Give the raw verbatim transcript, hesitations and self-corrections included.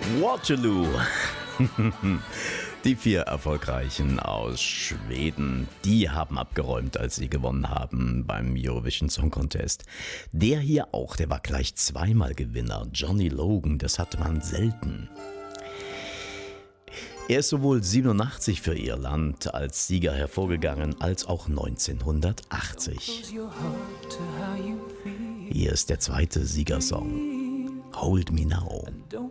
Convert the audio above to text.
Waterloo. Die vier Erfolgreichen aus Schweden, die haben abgeräumt, als sie gewonnen haben beim Eurovision Song Contest. Der hier auch, der war gleich zweimal Gewinner. Johnny Logan, das hatte man selten. Er ist sowohl siebenundachtzig für Irland als Sieger hervorgegangen, als auch neunzehnhundertachtzig. Hier ist der zweite Siegersong. Hold Me Now.